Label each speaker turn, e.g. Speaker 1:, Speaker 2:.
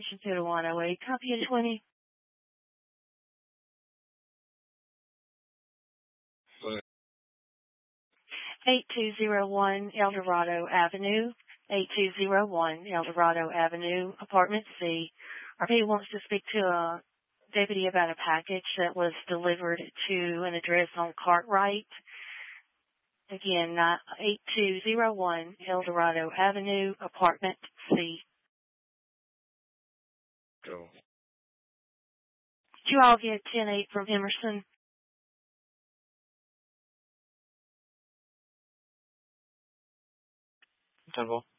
Speaker 1: Station 20108, copy at 20. 8201 Eldorado Avenue, 8201 Eldorado Avenue, Apartment C. RP wants to speak to a deputy about a package that was delivered to an address on Cartwright. Again, 8201 Eldorado Avenue, Apartment C.
Speaker 2: Go.
Speaker 1: Did you all get 10-8 from Emerson?
Speaker 3: Temple.